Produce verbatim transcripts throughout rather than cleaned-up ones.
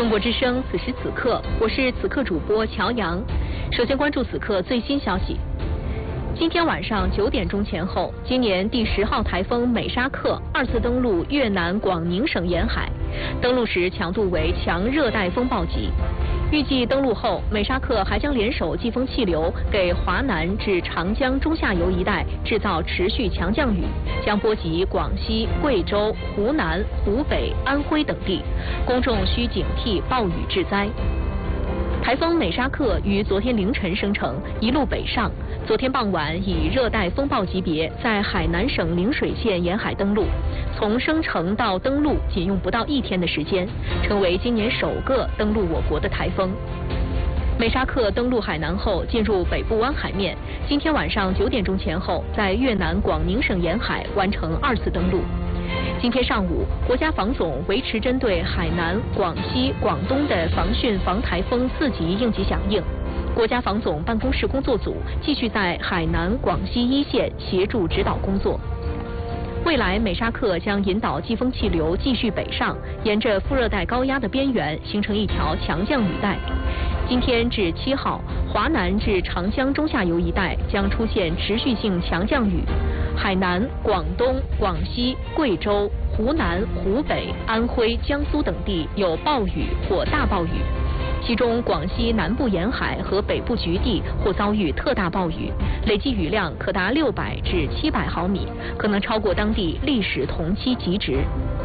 中国之声，此时此刻，我是此刻主播乔阳。首先关注此刻最新消息。今天晚上九点钟前后，今年第十号台风美沙克二次登陆越南广宁省沿海，登陆时强度为强热带风暴级。预计登陆后，美沙克还将联手季风气流，给华南至长江中下游一带制造持续强降雨，将波及广西、贵州、湖南、湖北、安徽等地，公众需警惕暴雨致灾。台风美沙克于昨天凌晨生成，一路北上。昨天傍晚以热带风暴级别在海南省陵水县沿海登陆，从生成到登陆仅用不到一天的时间，成为今年首个登陆我国的台风。美沙克登陆海南后进入北部湾海面，今天晚上九点钟前后在越南广宁省沿海完成二次登陆。今天上午，国家防总维持针对海南、广西、广东的防汛防台风四级应急响应。国家防总办公室工作组继续在海南、广西一线协助指导工作。未来，美沙克将引导季风气流继续北上，沿着副热带高压的边缘形成一条强降雨带。今天至七号，华南至长江中下游一带将出现持续性强降雨，海南、广东、广西、贵州、湖南、湖北、安徽、江苏等地有暴雨或大暴雨。其中，广西南部沿海和北部局地或遭遇特大暴雨，累计雨量可达六百至七百毫米，可能超过当地历史同期极值。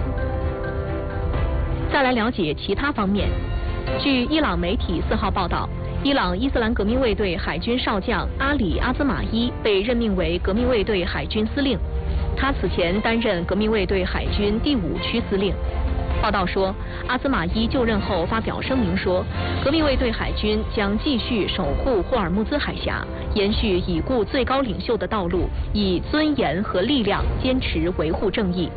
再来了解其他方面。据伊朗媒体四号报道，伊朗伊斯兰革命卫队海军少将阿里阿兹马伊被任命为革命卫队海军司令，他此前担任革命卫队海军第五区司令。报道说，阿兹马伊就任后发表声明说，革命卫队海军将继续守护霍尔木兹海峡，延续已故最高领袖的道路，以尊严和力量坚持维护正义。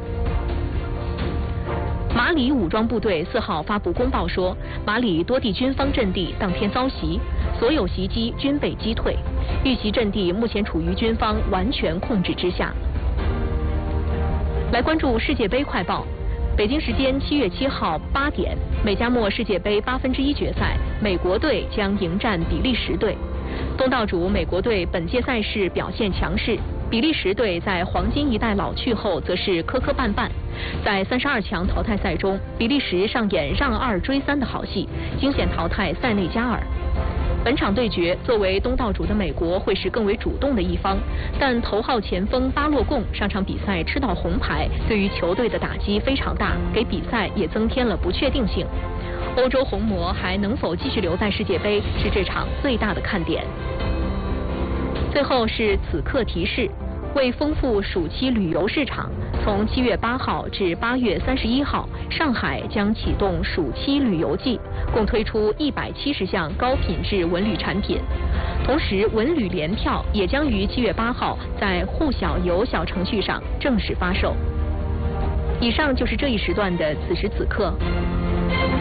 马里武装部队四号发布公报说，马里多地军方阵地当天遭袭，所有袭击均被击退，遇袭阵地目前处于军方完全控制之下。来关注世界杯快报。北京时间七月七号八点，美加墨世界杯八分之一决赛，美国队将迎战比利时队。东道主美国队本届赛事表现强势，比利时队在黄金一代老去后则是磕磕绊绊。在三十二强淘汰赛中，比利时上演让二追三的好戏，惊险淘汰塞内加尔。本场对决，作为东道主的美国会是更为主动的一方，但头号前锋巴洛贡上场比赛吃到红牌，对于球队的打击非常大，给比赛也增添了不确定性。欧洲红魔还能否继续留在世界杯，是这场最大的看点。最后是此刻提示，为丰富暑期旅游市场，从七月八号至八月三十一号，上海将启动暑期旅游季，共推出一百七十项高品质文旅产品。同时，文旅联票也将于七月八号在沪小游小程序上正式发售。以上就是这一时段的此时此刻。